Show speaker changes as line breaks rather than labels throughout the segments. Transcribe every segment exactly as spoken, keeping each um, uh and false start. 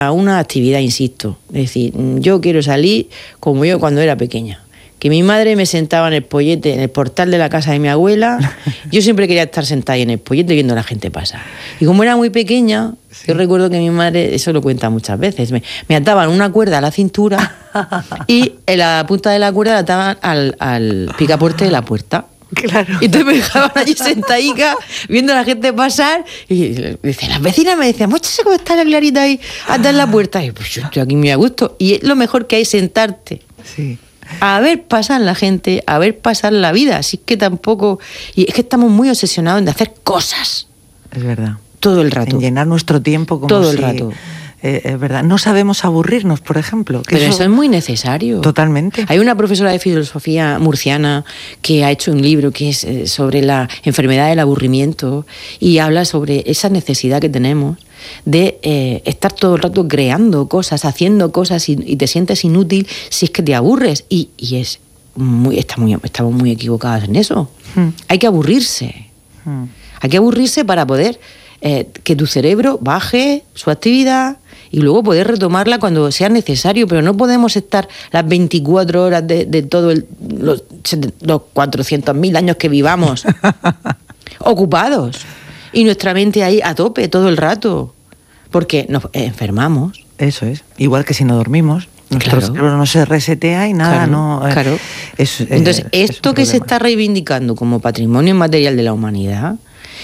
a una actividad, insisto. Es decir, yo quiero salir como yo cuando era pequeña. Que mi madre me sentaba en el pollete, en el portal de la casa de mi abuela. Yo siempre quería estar sentada ahí en el pollete viendo a la gente pasar. Y como era muy pequeña, sí. Yo recuerdo que mi madre, eso lo cuenta muchas veces, me, me ataban una cuerda a la cintura y en la punta de la cuerda la ataban al, al picaporte de la puerta.
Claro.
Y entonces me dejaban allí sentadica viendo a la gente pasar y dice, las vecinas me decían, muchacha, ¿cómo está la Clarita ahí atrás en la puerta? Y pues yo estoy aquí muy a gusto. Y es lo mejor que hay, sentarte.
Sí.
A ver pasar la gente, a ver pasar la vida. Así que tampoco... Y es que estamos muy obsesionados en hacer cosas.
Es verdad.
Todo el rato.
En llenar nuestro tiempo como
Todo
si,
el rato.
Eh, es verdad. No sabemos aburrirnos, por ejemplo.
Pero eso, eso es muy necesario.
Totalmente.
Hay una profesora de filosofía murciana que ha hecho un libro que es eh, sobre la enfermedad del aburrimiento y habla sobre esa necesidad que tenemos de eh, estar todo el rato creando cosas, haciendo cosas y, y te sientes inútil si es que te aburres. Y, y es muy, está muy, estamos muy equivocados en eso. Hmm. Hay que aburrirse. Hmm. Hay que aburrirse para poder eh, que tu cerebro baje su actividad y luego poder retomarla cuando sea necesario, pero no podemos estar las veinticuatro horas de, de todos los, los cuatrocientos mil años que vivamos ocupados. Y nuestra mente ahí a tope todo el rato, porque nos enfermamos.
Eso es. Igual que si no dormimos, nuestro
claro.
cerebro no se resetea y nada,
claro,
no... Eh,
claro.
Es,
Entonces,
eh,
esto
es
que se está reivindicando como patrimonio inmaterial de la humanidad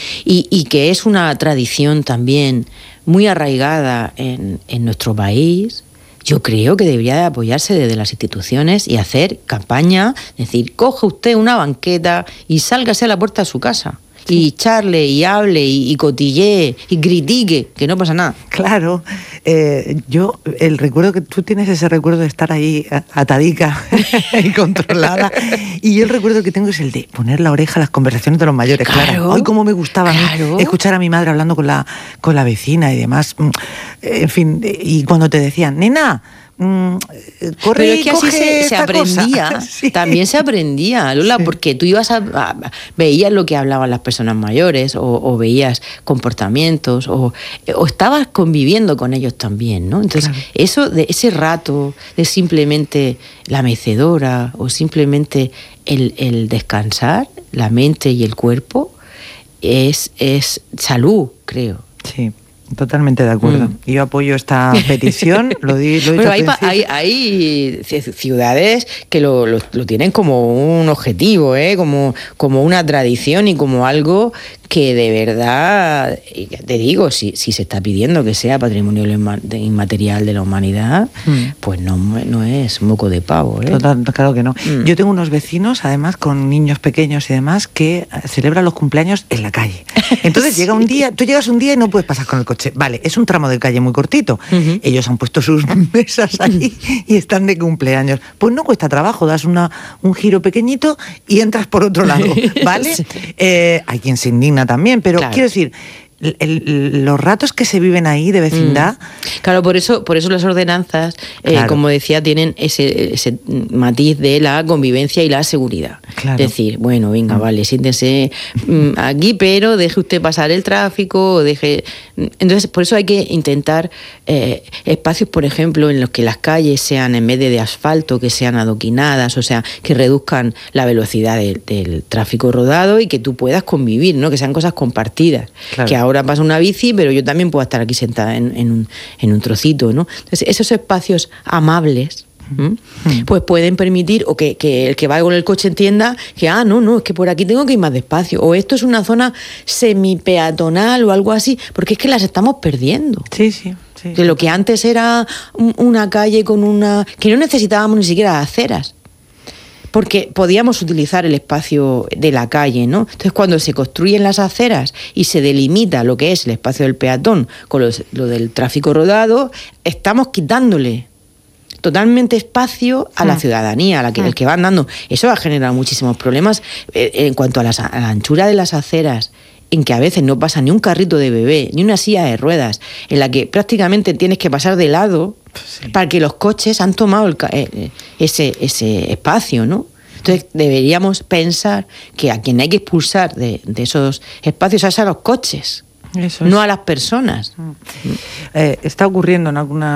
y, y que es una tradición también muy arraigada en, en nuestro país, yo creo que debería de apoyarse desde las instituciones y hacer campaña, es decir, coge usted una banqueta y sálgase a la puerta de su casa. Sí. Y charle, y hable, y, y cotille, y critique, que no pasa nada.
Claro, eh, yo, el recuerdo que tú tienes ese recuerdo de estar ahí atadica y controlada, y yo el recuerdo que tengo es el de poner la oreja a las conversaciones de los mayores.
Claro.
Claro. Hoy cómo me gustaba
claro.
a mí escuchar a mi madre hablando con la, con la vecina y demás. En fin, y cuando te decían, nena, Mm, corre.
Pero es que así se, se aprendía,
sí.
También se aprendía, Lola, sí. Porque tú ibas a, a veías lo que hablaban las personas mayores o, o veías comportamientos o, o estabas conviviendo con ellos también, ¿no? Entonces, claro. Eso de ese rato de simplemente la mecedora o simplemente el, el descansar, la mente y el cuerpo, es, es salud, creo.
Sí. Totalmente de acuerdo. Mm. Yo apoyo esta petición. Lo di, lo
Pero hay, hay, hay ciudades que lo, lo, lo tienen como un objetivo, ¿eh? como, como una tradición y como algo que de verdad, te digo, si, si se está pidiendo que sea patrimonio inmaterial de la humanidad, mm. pues no, no es moco de pavo. ¿eh?
Total, claro que no. Mm. Yo tengo unos vecinos, además, con niños pequeños y demás, que celebran los cumpleaños en la calle. Entonces sí. llega un día, tú llegas un día y no puedes pasar con el coche. Vale, es un tramo de calle muy cortito. Uh-huh. Ellos han puesto sus mesas ahí y están de cumpleaños. Pues no cuesta trabajo, das una, un giro pequeñito y entras por otro lado, ¿vale? Sí. Eh, hay quien se indigna también, pero claro. Quiero decir, el, el, los ratos que se viven ahí de vecindad...
Mm. Claro, por eso, por eso las ordenanzas, claro. eh, como decía, tienen ese, ese matiz de la convivencia y la seguridad.
Claro.
Es decir, bueno, venga, mm. vale, siéntese mm, aquí, pero deje usted pasar el tráfico, deje... Entonces, por eso hay que intentar eh, espacios, por ejemplo, en los que las calles sean, en vez de, de asfalto, que sean adoquinadas, o sea, que reduzcan la velocidad de, del tráfico rodado y que tú puedas convivir, ¿no? Que sean cosas compartidas. Claro. Que ahora pasa una bici, pero yo también puedo estar aquí sentada en, en, un, en un trocito, ¿no? Entonces, esos espacios amables, ¿Mm? pues pueden permitir o que, que el que va con el coche entienda que ah, no, no, es que por aquí tengo que ir más despacio o esto es una zona semipeatonal o algo así, porque es que las estamos perdiendo.
Sí, sí, sí.
De lo que antes era una calle con una... que no necesitábamos ni siquiera aceras, porque podíamos utilizar el espacio de la calle, ¿no? Entonces, cuando se construyen las aceras y se delimita lo que es el espacio del peatón con los, lo del tráfico rodado, estamos quitándole totalmente espacio a la ciudadanía, a la que, el que va andando. Eso ha generado muchísimos problemas eh, en cuanto a, las, a la anchura de las aceras, en que a veces no pasa ni un carrito de bebé, ni una silla de ruedas, en la que prácticamente tienes que pasar de lado sí. para que los coches han tomado el, eh, ese, ese espacio, ¿no? Entonces deberíamos pensar que a quien hay que expulsar de, de esos espacios es a los coches. no a las personas.
Eh, está ocurriendo en alguna